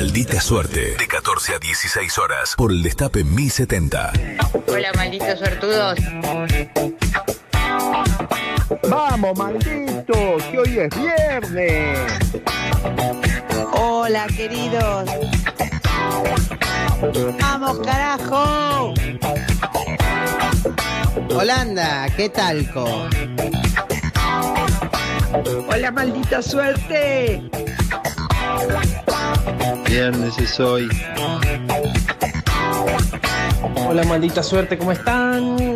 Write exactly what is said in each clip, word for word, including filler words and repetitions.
Maldita Suerte, de catorce a dieciséis horas, por el Destape mil setenta. Hola, malditos suertudos. Vamos, malditos, que hoy es viernes. Hola, queridos. ¡Vamos, carajo! Holanda, ¿qué talco? Hola, maldita suerte. Viernes es hoy. Hola, maldita suerte, ¿cómo están?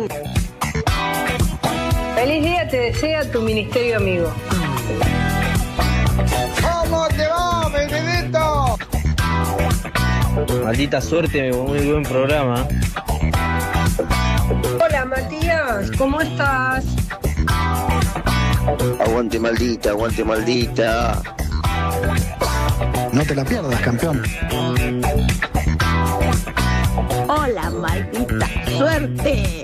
Feliz día te desea tu ministerio amigo. ¿Cómo te va, Benedetto? Maldita suerte, muy buen programa. Hola, Matías, ¿cómo estás? Aguante maldita, aguante maldita. No te la pierdas, campeón. Hola, maldita suerte.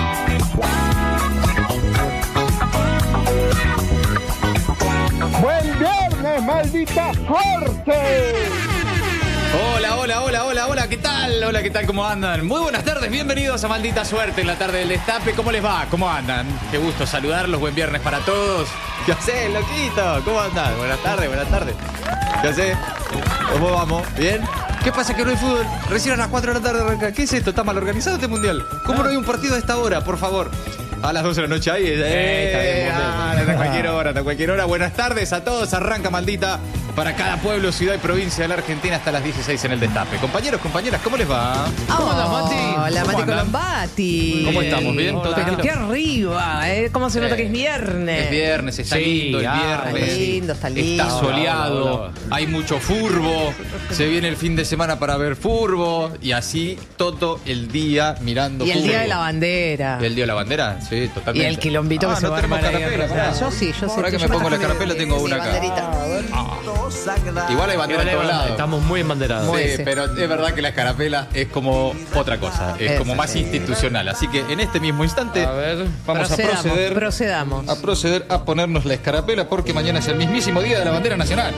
Buen viernes, maldita suerte. Hola, hola, hola, hola, hola, ¿qué tal? Hola, ¿qué tal? ¿Cómo andan? Muy buenas tardes, bienvenidos a Maldita Suerte en la tarde del Destape. ¿Cómo les va? ¿Cómo andan? Qué gusto saludarlos, buen viernes para todos. ¿Qué haces, loquito? ¿Cómo andan? Buenas tardes, buenas tardes. ¿Qué haces? ¿Cómo vamos? ¿Bien? ¿Qué pasa que no hay fútbol? Recién a las cuatro de la tarde arranca. ¿Qué es esto? ¿Está mal organizado este mundial? ¿Cómo no hay un partido a esta hora, por favor? A las doce de la noche ahí. Eh, eh, ah, hasta cualquier hora, hasta cualquier hora. Buenas tardes a todos. Arranca Maldita para cada pueblo, ciudad y provincia de la Argentina hasta las dieciséis en el Destape. Compañeros, compañeras, ¿cómo les va? ¿Cómo andas, Mati? Hola, Mati Colombati. ¿Cómo estamos? ¿Bien? ¿Todo Hola. tranquilo? Qué arriba, ¿eh? ¿Cómo se nota que es viernes? Es viernes, está Sí, lindo el ah, viernes. Está lindo, está lindo. Está soleado, Hola, hola, hola. hay mucho furbo, se viene el fin de semana para ver furbo y así todo el día mirando Y el furbo. día de la bandera. ¿Y el día de la bandera? Sí, Y totalmente. el quilombito Ah, que se no va a tenemos armar ahí carapela, atrás. pará. Yo sí, yo sé. Ahora que yo me pongo la traje carapela mi- tengo mi una acá. banderita. Igual hay bandera en todos lados. Estamos muy embanderados. Muy- Sí, sí. pero es verdad que la escarapela es como otra cosa, es Eso, como más sí. institucional. Así que en este mismo instante A ver, vamos procedamos, a proceder procedamos. a proceder a ponernos la escarapela porque mañana es el mismísimo día de la bandera nacional.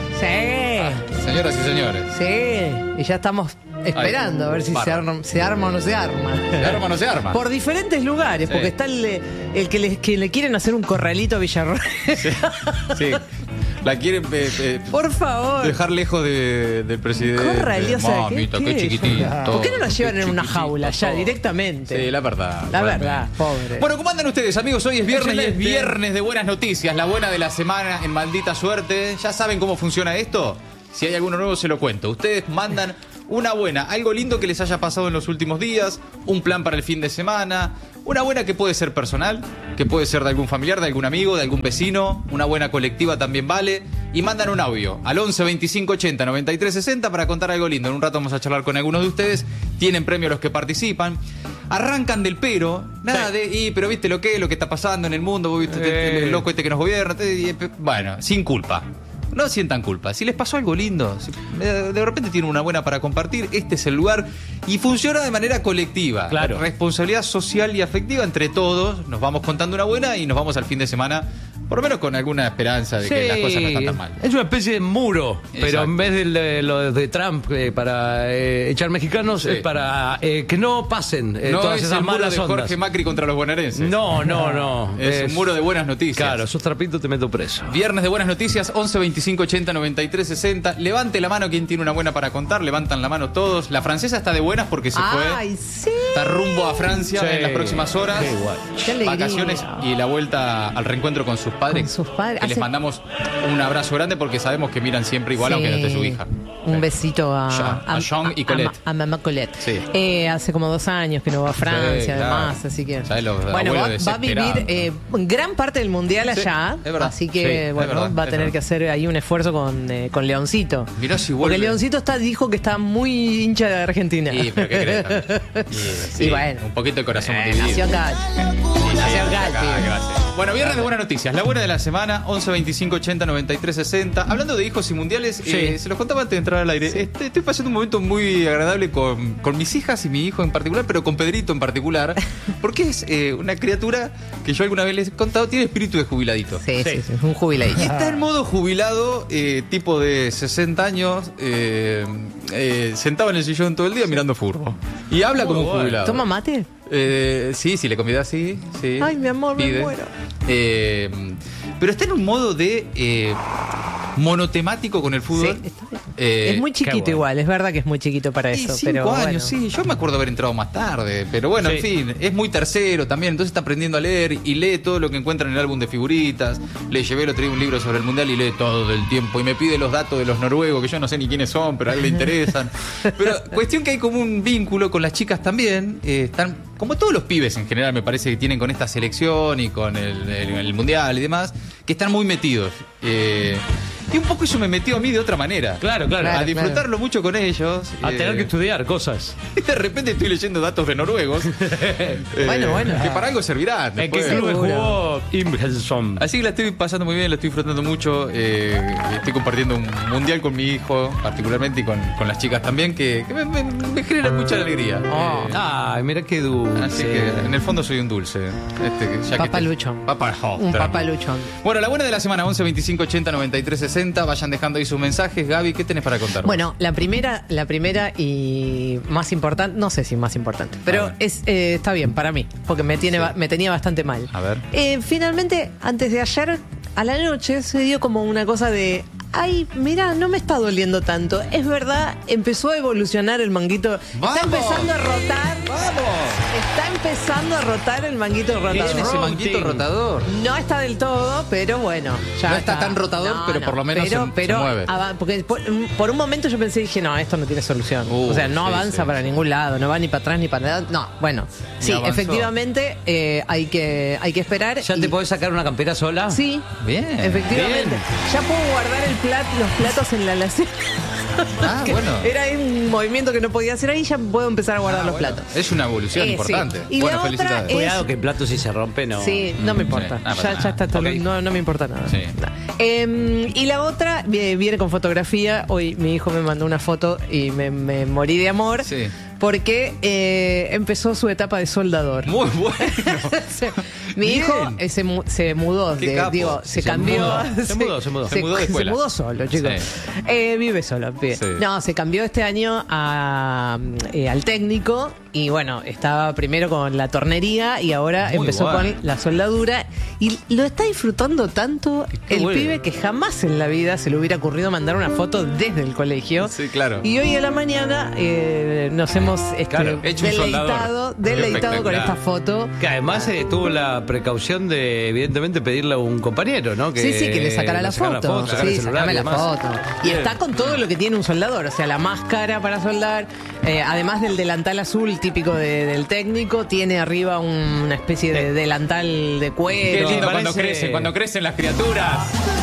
Sí, Señoras y señores, sí. Y ya estamos esperando Ay, a ver si se bárbaro. arma, se arma o no se arma. ¿se arma o no se arma? Por diferentes lugares, Sí. porque está el, el que, le, que le quieren hacer un corralito a Villarroel. Sí, sí. La quieren eh, eh, Por favor. dejar lejos de- del presidente. Corralito, o sea, ¿qué- Mamita, qué, qué es? chiquitito. ¿Por qué no la llevan qué en una chiquitito jaula ya todo. directamente? Sí, la verdad. La realmente. verdad, pobre. Bueno, ¿cómo andan ustedes, amigos? Hoy es viernes y es Excelente. viernes de buenas noticias. La buena de la semana en Maldita Suerte. ¿Ya saben cómo funciona esto? Si hay alguno nuevo, se lo cuento. Ustedes mandan una buena, algo lindo que les haya pasado en los últimos días, un plan para el fin de semana, una buena que puede ser personal, que puede ser de algún familiar, de algún amigo, de algún vecino, una buena colectiva también vale. Y mandan un audio al once veinticinco ochenta noventa y tres sesenta para contar algo lindo. En un rato vamos a charlar con algunos de ustedes. Tienen premio los que participan. Arrancan del pero, nada de, y, pero viste lo que, lo que está pasando en el mundo, vos viste Eh. el, el loco este que nos gobierna, te- y, pe- bueno, sin culpa. No sientan culpa. Si les pasó algo lindo, si de de repente tienen una buena para compartir, este es el lugar y funciona de manera colectiva. Claro. Responsabilidad social y afectiva entre todos. Nos vamos contando una buena y nos vamos al fin de semana, por lo menos con alguna esperanza de que las cosas no están tan mal. Es una especie de muro, pero Exacto. en vez de de lo de Trump eh, para eh, echar mexicanos, Sí. es para eh, que no pasen eh, no todas es esas el muro malas de Jorge ondas. Macri contra los bonaerenses. No, no, no. Es, un muro de buenas noticias. Claro, sos trapito, te meto preso. Viernes de buenas noticias, once veinticinco ochenta noventa y tres sesenta. Levante la mano quien tiene una buena para contar. Levantan la mano todos. La francesa está de buenas porque se fue. Ay, sí. Está rumbo a Francia Sí. en las próximas horas. Qué guay. Qué alegría. Vacaciones y la vuelta al reencuentro con sus padres. Con sus padres. Que les Hace- mandamos un abrazo grande porque sabemos que miran siempre igual, Sí. aunque no esté su hija. Un Sí. besito a, Ya, a Jean y Colette. A, a mamá Colette. Sí. Eh, hace como dos años que no va a Francia, Sí, claro. además, así que. ¿Sabes los bueno, va, abuelos va a vivir desesperados? eh, gran parte del mundial Sí, allá. es verdad. Así que, Sí, es bueno, verdad, va a es tener verdad. que hacer ahí un esfuerzo con, eh, con Leoncito. Mirá si Porque vuelve. Leoncito está, dijo que está muy hincha de Argentina. Y, pero ¿qué crees también? Y, sí, Y bueno. un poquito de corazón Eh, dividido. nació acá. Sí, sí, nació acá, acá, tío. gracias. Bueno, viernes de buenas noticias. La buena de la semana, once veinticinco ochenta noventa y tres sesenta. Hablando de hijos y mundiales, Sí. eh, se los contaba antes de entrar al aire. Sí. Este, estoy pasando un momento muy agradable con, con mis hijas y mi hijo en particular, pero con Pedrito en particular, porque es eh, una criatura que yo alguna vez les he contado, tiene espíritu de jubiladito. Sí, sí, sí, es un jubiladito. Y está en modo jubilado, eh, tipo de sesenta años, eh, eh, sentado en el sillón todo el día mirando furbo. Y habla como un bueno. jubilado. ¿Toma mate? Eh, sí, sí, le convidé así. Sí. Ay, mi amor, me Pide. muero. Eh, pero está en un modo de eh, monotemático con el fútbol. Sí, está bien. Eh, es muy chiquito bueno. igual, es verdad que es muy chiquito para y eso. cinco pero años, bueno. sí. Yo me acuerdo haber entrado más tarde. Pero bueno, Sí. en fin, es muy tercero también. Entonces está aprendiendo a leer y lee todo lo que encuentra en el álbum de figuritas. Le llevé el otro día un libro sobre el mundial y lee todo el tiempo. Y me pide los datos de los noruegos, que yo no sé ni quiénes son, pero a él le interesan. Pero cuestión que hay como un vínculo con las chicas también. Eh, están, como todos los pibes en general, me parece que tienen con esta selección y con el, el- el mundial y demás, que están muy metidos. Eh, y un poco eso me metió a mí de otra manera. Claro, claro. A Claro, disfrutarlo mucho con ellos. A eh, tener que estudiar cosas. y de repente estoy leyendo datos de noruegos. Eh, Bueno, bueno. Que para algo servirán. ¿En qué después. club Seguro. jugó Imhelson? Así que la estoy pasando muy bien, la estoy disfrutando mucho. eh, estoy compartiendo un mundial con mi hijo, particularmente, y con, con las chicas también, que, que me, me, me generan mucha alegría. Oh. Eh, Ay, mira qué dulce. Así que en el fondo soy un dulce. Este, que ya que Papaluchón. te- Papa, oh, Un tremendo. papaluchón. Bueno, la buena de la semana, once veinticinco ochenta noventa y tres sesenta. Vayan dejando ahí sus mensajes. Gaby, ¿qué tenés para contar? Bueno, la primera, la primera y más importante, no sé si más importante, pero A ver. es eh, está bien para mí, porque me tiene Sí. ba- me tenía bastante mal. A ver. Eh, finalmente, antes de ayer a la noche se dio como una cosa de, ay, mira, no me está doliendo tanto. Es verdad, empezó a evolucionar el manguito. ¡Vamos! Está empezando a rotar. ¡Vamos! Está empezando a rotar el manguito rotador. ¿Tiene ese manguito rotador? No está del todo, pero bueno. Ya No está tan rotador, pero por lo menos pero, se- pero se mueve. ava- porque por, por un momento yo pensé, dije, no, esto no tiene solución. Uh, o sea, no sí, avanza sí. para ningún lado, no va ni para atrás ni para nada. No, bueno, Ni sí, avanzó. efectivamente eh, hay, que, hay que esperar. ¿Ya y- te podés sacar una campera sola? Sí, Bien. efectivamente. bien. Ya puedo guardar el plat, los platos en la alacena. Ah, Que bueno. Era ahí un movimiento que no podía hacer ahí, ya puedo empezar a guardar Ah, los bueno. platos. Es una evolución Eh, sí. importante. Y bueno, la otra felicidades. es- Cuidado que el plato si se rompe, no. Sí, no me importa. Sí. Ah, para ya, nada. ya está, todo- Ok. no, no me importa nada. Sí. Eh, y la otra vi- viene con fotografía. Hoy mi hijo me mandó una foto y me, me morí de amor. Sí. Porque eh, empezó su etapa de soldador. Muy bueno. Sí. Mi Bien. hijo eh, se, mu- se mudó, Qué de- capo. digo, Sí, se se cambió. mudó. Se mudó, se mudó. Se mudó de escuela. Se mudó solo, chicos. Sí. Eh, vive solo. pibe. Sí. No, se cambió este año a, eh, al técnico y bueno, estaba primero con la tornería y ahora Muy empezó bueno. con la soldadura y lo está disfrutando tanto Qué el bueno. pibe que jamás en la vida se le hubiera ocurrido mandar una foto desde el colegio. Sí, claro. Y hoy a la mañana eh, nos hemos este, Claro, hecho un soldador. deleitado, deleitado con Espectacular. esta foto. Que además eh, tuvo la precaución de, evidentemente, pedirle a un compañero, ¿no? Sí, sí, que le sacara la sacara foto. sacara el Sí, celular sacame y la demás. foto. Y Bien. está con todo lo que tiene un soldador, o sea, la máscara para soldar, eh, además del delantal azul típico de- del técnico, tiene arriba un- una especie de delantal de Qué cuero. lindo parece- cuando crecen, cuando crecen las criaturas.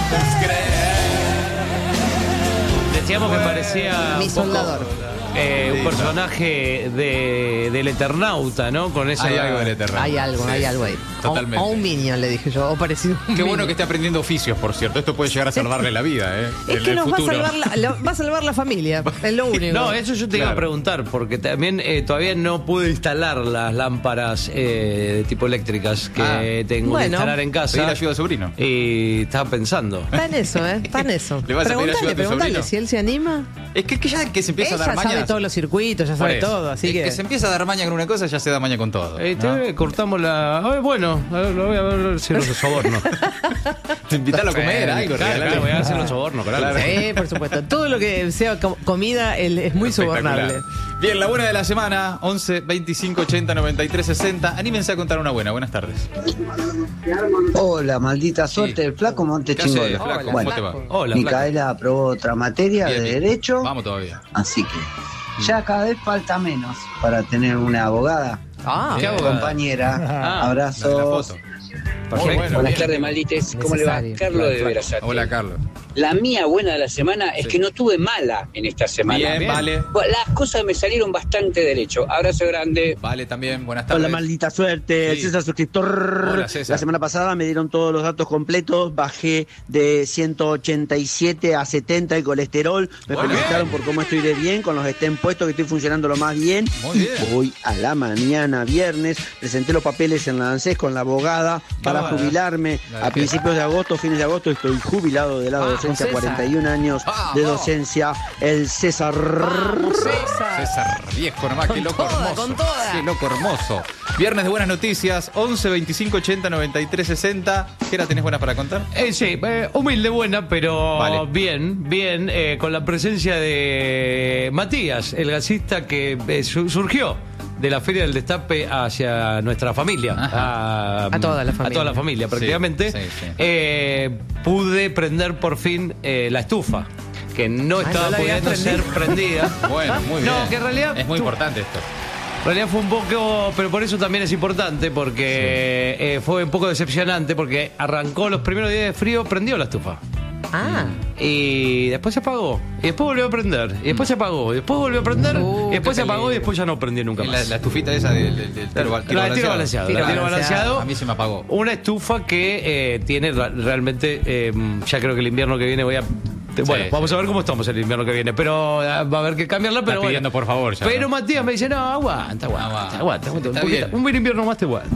Decíamos que parecía Mi un poco, soldador. eh, un personaje de, del Eternauta, ¿no? Con esa, Hay algo del Eternauta. Hay algo, Sí, hay algo ahí. Totalmente. O, o un minion, le dije yo, o parecido a un Qué bueno minion. que esté aprendiendo oficios, por cierto. Esto puede llegar a salvarle la vida, ¿eh? Es En que el nos va a, futuro. salvar la, la- va a salvar la familia, es lo único. No, eso yo te iba a Claro. preguntar, porque también eh, todavía no pude instalar las lámparas eh, de tipo eléctricas que Ah. tengo Bueno. que instalar en casa. Pedir ayuda a sobrino. Y estaba pensando. Está en eso, ¿eh? Está en eso. ¿Le vas a pedir ayuda a Preguntale, tu preguntale sobrino? si él se anima. Es que, que ya que se empieza Ella a dar sabe mañas. todos los circuitos, ya Por sabe eso. todo, así Es que... que se empieza a dar maña con una cosa, ya se da maña con todo. Eh, ¿no? te- cortamos la. Ay, bueno, a ver, lo voy a ver si los soborno. Invítalo a comer algo, Claro, regalale. claro, voy a hacer los sobornos, claro. Claro. Sí, por supuesto. Todo lo que sea com- comida él es muy Espectacular. sobornable. Bien, la buena de la semana, once veinticinco ochenta noventa y tres sesenta. Anímense a contar una buena. Buenas tardes. Hola, maldita suerte, Sí. el flaco Monte ¿Qué hace, Chingolo. flaco? Hola, ¿Cómo Bueno, te va? flaco. Hola, flaco. Micaela aprobó otra materia Bien, de bien. Derecho, Vamos todavía. así que ya cada vez falta menos para tener una abogada. Ah, ¿Qué Bien. abogada? Compañera, Ah, abrazos. La foto. Perfecto. Bueno, Buenas bien. tardes, maldites. ¿Cómo le va? Necesario. Carlos de Verazate. Hola, Carlos. La mía buena de la semana es Sí. que no tuve mala en esta semana. Bien, bien. vale. Bueno, las cosas me salieron bastante derecho. Abrazo grande. Vale, también. Buenas tardes. Hola, maldita suerte. Sí. César suscriptor. Hola, César. La semana pasada me dieron todos los datos completos. Bajé de ciento ochenta y siete a setenta el colesterol. Me Bueno. felicitaron por cómo estoy de bien, con los estén puestos, que estoy funcionando lo más bien. Muy bien. Hoy a la mañana, viernes, presenté los papeles en la ANSES con la abogada para bueno. jubilarme. La de A qué. principios de agosto, fines de agosto, estoy jubilado de la Vamos, docencia, César. cuarenta y un años Vamos. de docencia. El César. Vamos, César. César Viejo nomás, Con qué loco toda, hermoso. con toda. Qué loco hermoso. Viernes de buenas noticias, once, veinticinco, ochenta, noventa y tres, sesenta. ¿Qué era tenés buenas para contar? Eh, sí, eh, humilde, buena, pero Vale. bien, bien, eh, con la presencia de Matías, el gasista que eh, su- surgió de la Feria del Destape hacia nuestra familia. A, A toda la familia. A toda la familia, prácticamente. Sí, sí, sí. Eh, pude prender por fin eh, la estufa, que no Ah, estaba ¿no la habías pudiendo ser prendida. Bueno, muy bien. No, que en realidad es muy tú- importante esto. En realidad fue un poco, pero por eso también es importante, porque eh, fue un poco decepcionante, porque arrancó los primeros días de frío, prendió la estufa. Ah, Y después se apagó. Y después volvió a prender. Y después se apagó. Y después volvió a prender. Uh, y después qué se apagó peligro. y después ya no prendió nunca La, más. la estufita esa del, del- del tiro, La de tiro balanceado. Tiro La de tiro balanceado. balanceado. A mí se me apagó. Una estufa que eh, tiene ra- realmente, eh, ya creo que el invierno que viene voy a... te- Bueno, sí. vamos a ver cómo estamos el invierno que viene, pero eh, va a haber que cambiarla, pero Está bueno. pidiendo, por favor, ya, Pero ¿no? Matías me dice, no, aguanta, aguanta, Aguanta. aguanta, aguanta. Está Un, poquito- bien. un buen invierno más te aguanta.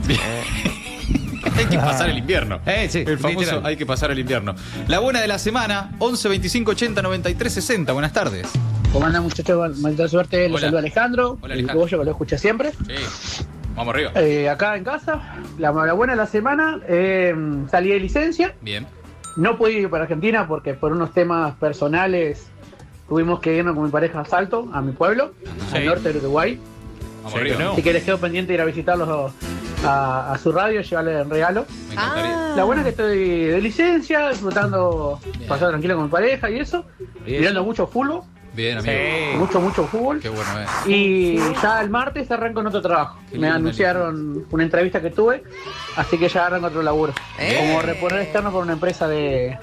Hay que pasar el invierno. Eh, sí, el famoso literal. hay que pasar el invierno. La buena de la semana, once, veinticinco, ochenta, noventa y tres, sesenta. Buenas tardes. ¿Cómo andan, muchachos? Maldita suerte, los Hola. saluda Alejandro, Hola, el Alejandro. uruguayo que lo escucha siempre. Sí. Vamos arriba. Eh, acá en casa, la, la buena de la semana, eh, salí de licencia, Bien. no pude ir para Argentina porque por unos temas personales tuvimos que irnos con mi pareja a Salto, a mi pueblo, Sí. al norte de Uruguay. Vamos Sí, arriba. que no. Así que les quedo pendiente de ir a visitarlos a, a su radio, llevarle el regalo. Me encantaría. ah. La buena es que estoy de licencia, disfrutando, pasando tranquilo con mi pareja y eso, ¿Y eso? mirando mucho fútbol, Bien, amigo. Sí. mucho, mucho fútbol. Qué bueno es. Y ya el martes arranco en otro trabajo. Qué Me lindo, anunciaron una entrevista que tuve, así que ya arranco otro laburo. Eh. Como reponer externo por una empresa de,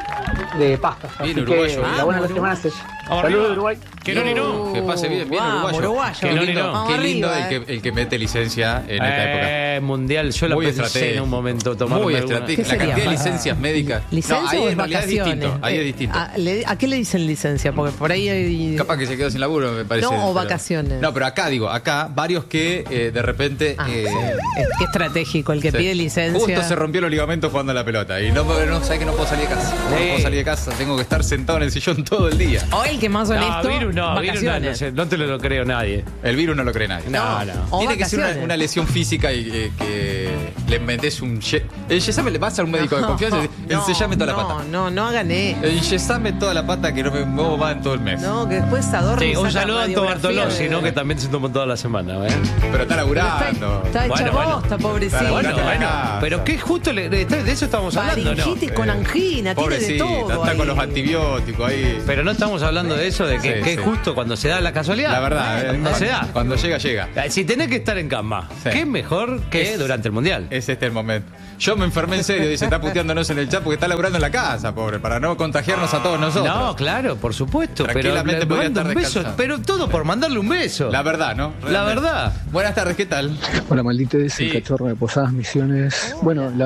de pastas. Bien, Así uruguayo. que la buena de la semana es ella. Vamos Saludos arriba. de Uruguay. Que no ni no. Que pase bien, bien Vamos, uruguayo. uruguayo. Qué Que no, lindo, ni no. Vamos qué lindo arriba, el, que, el que mete licencia en esta época. Eh, mundial, yo la Muy pensé estratégico. en un momento tomar Muy estratégico. La ¿Qué sería? cantidad de licencias médicas. ¿Licencia no, ahí o es en realidad es vacaciones? distinto. Ahí Eh, es distinto. ¿A, le- ¿a qué le dicen licencia? Porque por ahí hay... Capaz que se quedó sin laburo, me parece. No, o pero- vacaciones. No, pero acá digo, acá varios que eh, de repente. Ah, eh, sí. Es que estratégico, el que sí. pide licencia. Justo se rompió los ligamentos jugando a la pelota. Y no, no sabes que no puedo salir de casa. No Sí. puedo salir de casa, tengo que estar sentado en el sillón todo el día. O el que más No, honesto, virus no, virus no, no, vacaciones. sé, no te lo creo nadie. El virus no lo cree nadie. No, no. O Tiene que ser una, vacaciones. una lesión física y que, que le metes un. ye- El yesame le vas a un médico de confianza y dice, No, ensellame toda la no, pata. No, no hagan eso. Enyesame toda la pata que no me muevo más en todo el mes. No, que después Sador Sí, le un saca saludo a Anto radiografía Bartolozzi, de- ¿no? Que también se tomó toda la semana, ¿eh? Pero está laburando. Está, está hecha Bueno, bueno. bosta, pobrecito. Claro, Bueno, Está en la bueno, casa. pero qué justo le- de, de eso estamos hablando, ¿no? Faringitis con angina, tiene de Pobrecita, todo. está ahí. con los antibióticos ahí. Pero no estamos hablando de eso, de que, Sí, que sí. justo cuando se da la casualidad. La verdad, eh, Cuando se da. Cuando llega, llega. Si tenés que estar en cama, Sí. ¿qué mejor que Es- durante el mundial? Es este el momento. Yo me enfermé en serio, dice, está puteándonos en el chat porque está laburando en la casa, pobre, para no contagiarnos a todos nosotros. No, claro, por supuesto. Pero Tranquilamente le podía mando estar un beso, descansando. pero todo por mandarle un beso. La verdad, ¿no? La Realmente. verdad. Buenas tardes, ¿qué tal? Hola, maldites, Sí. el cachorro de Posadas Misiones. Bueno, la